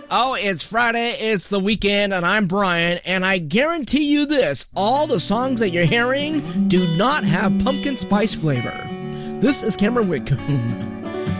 Oh, it's Friday, it's the weekend, and I'm Brian, and I guarantee you this, all the songs that you're hearing do not have pumpkin spice flavor. This is Cameron Whitcomb.